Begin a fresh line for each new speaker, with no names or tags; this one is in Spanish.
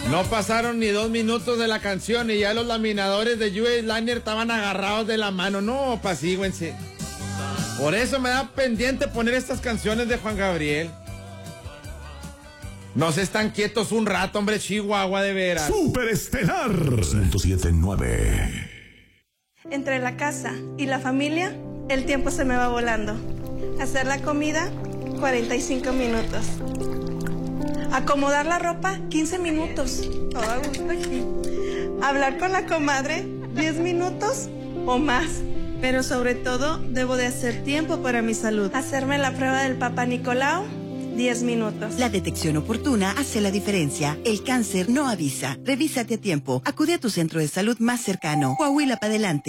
No pasaron ni 2 minutos de la canción y ya los laminadores de US Liner estaban agarrados de la mano. No, apacíguense. Por eso me da pendiente poner estas canciones de Juan Gabriel. No se están quietos un rato, hombre, Chihuahua, de veras.
Superestelar 107.9.
Entre la casa y la familia, el tiempo se me va volando. Hacer la comida, 45 minutos. Acomodar la ropa, 15 minutos. Todo a gusto aquí. Hablar con la comadre, 10 minutos o más. Pero sobre todo, debo de hacer tiempo para mi salud. Hacerme la prueba del Papa Nicolau, 10 minutos.
La detección oportuna hace la diferencia. El cáncer no avisa. Revísate a tiempo. Acude a tu centro de salud más cercano. Coahuila para adelante.